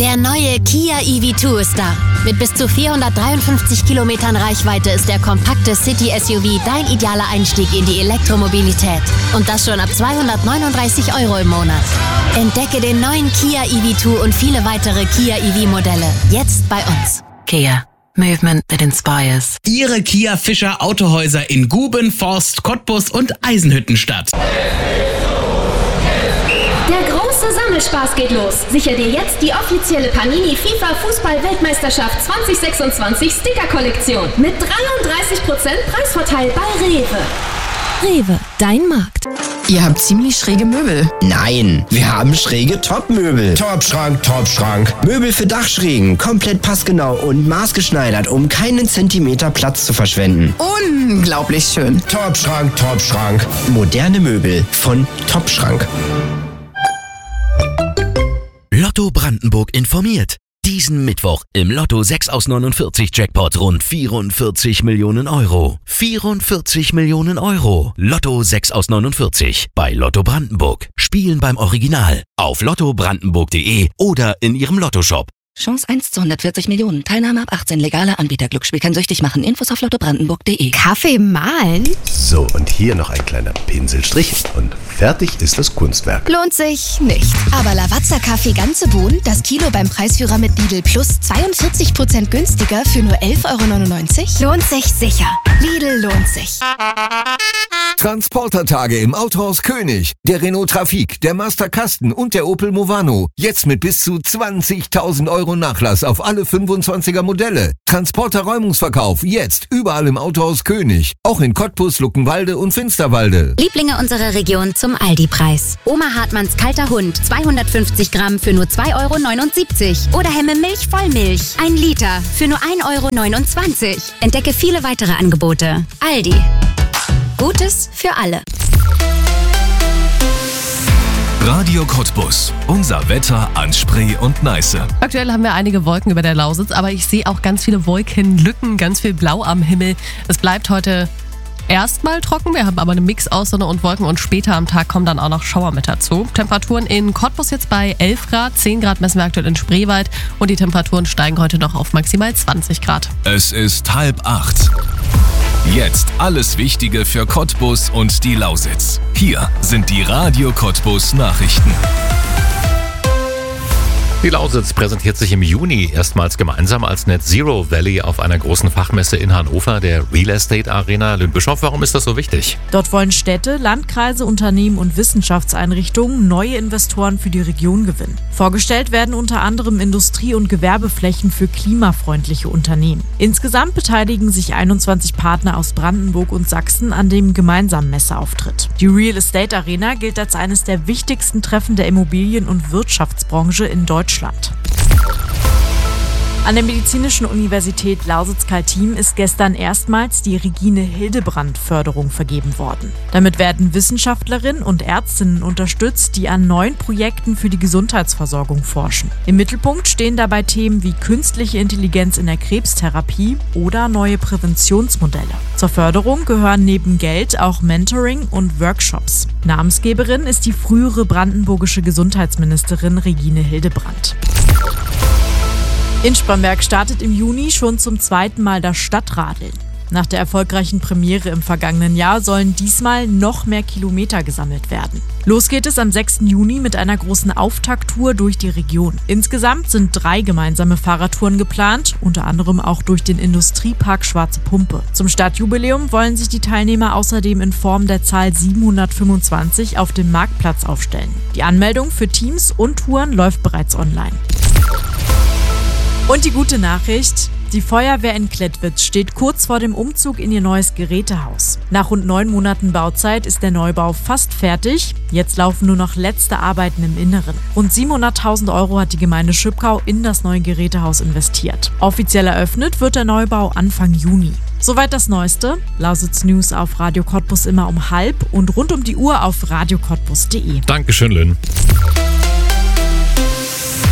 Der neue Kia EV2 ist da. Mit bis zu 453 Kilometern Reichweite ist der kompakte City-SUV dein idealer Einstieg in die Elektromobilität. Und das schon ab 239 € im Monat. Entdecke den neuen Kia EV2 und viele weitere Kia EV-Modelle. Jetzt bei uns. Kia. Movement that inspires. Ihre Kia Fischer Autohäuser in Guben, Forst, Cottbus und Eisenhüttenstadt. Der große Sammelspaß geht los. Sichere dir jetzt die offizielle Panini FIFA Fußball-Weltmeisterschaft 2026 Sticker-Kollektion mit 33% Preisvorteil bei Rewe. Rewe, dein Markt. Ihr habt ziemlich schräge Möbel. Nein, wir haben schräge Top-Möbel. Top-Schrank, Top-Schrank. Möbel für Dachschrägen, komplett passgenau und maßgeschneidert, um keinen Zentimeter Platz zu verschwenden. Unglaublich schön. Top-Schrank, Top-Schrank. Moderne Möbel von Top-Schrank. Lotto Brandenburg informiert. Diesen Mittwoch im Lotto 6 aus 49 Jackpot rund 44 Millionen Euro. 44 Millionen Euro. Lotto 6 aus 49 bei Lotto Brandenburg. Spielen beim Original auf lottobrandenburg.de oder in Ihrem Lottoshop. Chance 1 zu 140 Millionen. Teilnahme ab 18. Legaler Anbieter. Glücksspiel kann süchtig machen. Infos auf lottobrandenburg.de. Kaffee mahlen? So, und hier noch ein kleiner Pinselstrich und fertig ist das Kunstwerk. Lohnt sich nicht. Aber Lavazza Kaffee ganze Bohnen, das Kilo beim Preisführer mit Lidl Plus 42% günstiger für nur 11,99 €? Lohnt sich sicher. Lidl lohnt sich. Transportertage im Autohaus König. Der Renault Trafic, der Master Kasten und der Opel Movano. Jetzt mit bis zu 20.000 € Nachlass auf alle 25er Modelle. Transporter-Räumungsverkauf jetzt überall im Autohaus König. Auch in Cottbus, Luckenwalde und Finsterwalde. Lieblinge unserer Region zum Aldi-Preis. Oma Hartmanns kalter Hund, 250 Gramm für nur 2,79 € Oder Hemme Milch Vollmilch, 1 Liter für nur 1,29 €. Entdecke viele weitere Angebote. Aldi. Gutes für alle. Radio Cottbus. Unser Wetter an Spree und Neiße. Aktuell haben wir einige Wolken über der Lausitz, aber ich sehe auch ganz viele Wolkenlücken, ganz viel Blau am Himmel. Es bleibt heute erstmal trocken. Wir haben aber einen Mix aus Sonne und Wolken und später am Tag kommen dann auch noch Schauer mit dazu. Temperaturen in Cottbus jetzt bei 11 Grad, 10 Grad messen wir aktuell in Spreewald und die Temperaturen steigen heute noch auf maximal 20 Grad. Es ist 7:30. Jetzt alles Wichtige für Cottbus und die Lausitz. Hier sind die Radio Cottbus Nachrichten. Die Lausitz präsentiert sich im Juni erstmals gemeinsam als Net Zero Valley auf einer großen Fachmesse in Hannover, der Real Estate Arena. Lynn Bischoff, warum ist das so wichtig? Dort wollen Städte, Landkreise, Unternehmen und Wissenschaftseinrichtungen neue Investoren für die Region gewinnen. Vorgestellt werden unter anderem Industrie- und Gewerbeflächen für klimafreundliche Unternehmen. Insgesamt beteiligen sich 21 Partner aus Brandenburg und Sachsen an dem gemeinsamen Messeauftritt. Die Real Estate Arena gilt als eines der wichtigsten Treffen der Immobilien- und Wirtschaftsbranche in Deutschland. An der Medizinischen Universität Lausitz-Kaltim ist gestern erstmals die Regine-Hildebrand-Förderung vergeben worden. Damit werden Wissenschaftlerinnen und Ärztinnen unterstützt, die an neuen Projekten für die Gesundheitsversorgung forschen. Im Mittelpunkt stehen dabei Themen wie künstliche Intelligenz in der Krebstherapie oder neue Präventionsmodelle. Zur Förderung gehören neben Geld auch Mentoring und Workshops. Namensgeberin ist die frühere brandenburgische Gesundheitsministerin Regine Hildebrand. In Spremberg startet im Juni schon zum zweiten Mal das Stadtradeln. Nach der erfolgreichen Premiere im vergangenen Jahr sollen diesmal noch mehr Kilometer gesammelt werden. Los geht es am 6. Juni mit einer großen Auftakttour durch die Region. Insgesamt sind 3 gemeinsame Fahrradtouren geplant, unter anderem auch durch den Industriepark Schwarze Pumpe. Zum Stadtjubiläum wollen sich die Teilnehmer außerdem in Form der Zahl 725 auf dem Marktplatz aufstellen. Die Anmeldung für Teams und Touren läuft bereits online. Und die gute Nachricht: Die Feuerwehr in Klettwitz steht kurz vor dem Umzug in ihr neues Gerätehaus. Nach rund 9 Monaten Bauzeit ist der Neubau fast fertig. Jetzt laufen nur noch letzte Arbeiten im Inneren. Rund 700.000 € hat die Gemeinde Schüppkau in das neue Gerätehaus investiert. Offiziell eröffnet wird der Neubau Anfang Juni. Soweit das Neueste. Lausitz News auf Radio Cottbus immer um 12:30 und rund um die Uhr auf radiocottbus.de. Dankeschön, Lynn.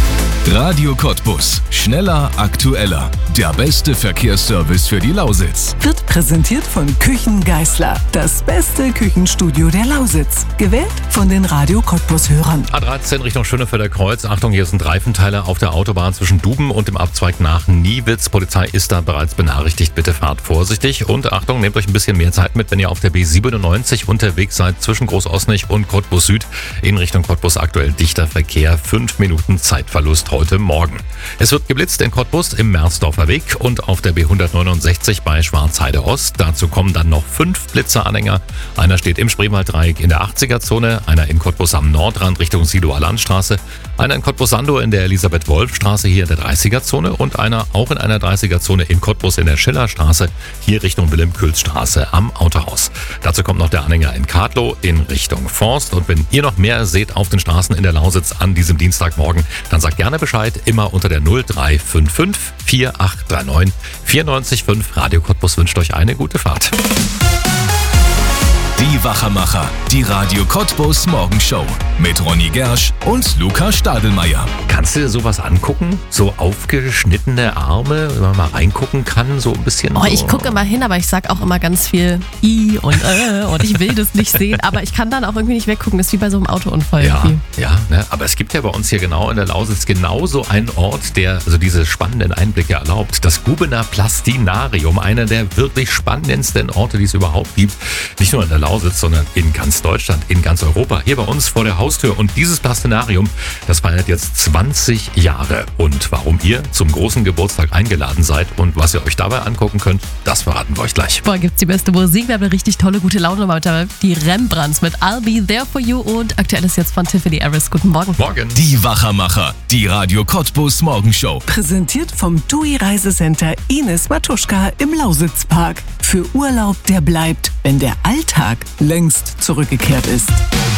Radio Cottbus. Schneller, aktueller. Der beste Verkehrsservice für die Lausitz. Wird präsentiert von Küchen Geisler. Das beste Küchenstudio der Lausitz. Gewählt von den Radio Cottbus-Hörern. A13 Richtung Schönefelder Kreuz. Achtung, hier sind Reifenteile auf der Autobahn zwischen Duben und dem Abzweig nach Niewitz. Polizei ist da bereits benachrichtigt. Bitte fahrt vorsichtig. Und Achtung, nehmt euch ein bisschen mehr Zeit mit, wenn ihr auf der B97 unterwegs seid zwischen Großosnich und Cottbus Süd. In Richtung Cottbus aktuell dichter Verkehr. 5 Minuten Zeitverlust heute Morgen. Es wird geblitzt in Cottbus im Mersdorfer Weg und auf der B169 bei Schwarzheide Ost. Dazu kommen dann noch 5 Blitzeranhänger. Einer steht im Spreewalddreieck in der 80er-Zone, einer in Cottbus am Nordrand Richtung Siloer-Landstraße, einer in Cottbus-Sandow in der Elisabeth-Wolf-Straße hier in der 30er-Zone und einer auch in einer 30er-Zone in Cottbus in der Schillerstraße hier Richtung Wilhelm-Kühls-Straße am Autohaus. Dazu kommt noch der Anhänger in Kadlow in Richtung Forst. Und wenn ihr noch mehr seht auf den Straßen in der Lausitz an diesem Dienstagmorgen, dann sagt gerne Bescheid, immer unter der 0355 4839 94.5. Radio Cottbus wünscht euch eine gute Fahrt. Die Wachermacher, die Radio Cottbus Morgenshow mit Ronny Gersch und Luca Stadelmeier. Kannst du dir sowas angucken? So aufgeschnittene Arme, wenn man mal reingucken kann, so ein bisschen. Oh, ich gucke immer hin, aber ich sag auch immer ganz viel und ich will das nicht sehen, aber ich kann dann auch irgendwie nicht weggucken. Das ist wie bei so einem Autounfall. Ja, ne? Aber es gibt ja bei uns hier genau in der Lausitz genauso einen Ort, der also diese spannenden Einblicke erlaubt. Das Gubener Plastinarium, einer der wirklich spannendsten Orte, die es überhaupt gibt. Nicht nur in der Lausitz, sondern in ganz Deutschland, in ganz Europa. Hier bei uns vor der Haustür. Und dieses Plastinarium, das feiert jetzt 20 Jahre. Und warum ihr zum großen Geburtstag eingeladen seid und was ihr euch dabei angucken könnt, das verraten wir euch gleich. Boah, gibt's die beste Musik. Wir haben eine richtig tolle, gute Laune dabei. Die Rembrandts mit I'll Be There For You und aktuell ist jetzt von Tiffany Harris. Guten Morgen. Morgen. Die Wachermacher, die Radio Cottbus Morgenshow. Präsentiert vom TUI Reisecenter Ines Matuschka im Lausitzpark. Für Urlaub, der bleibt, wenn der Alltag längst zurückgekehrt ist.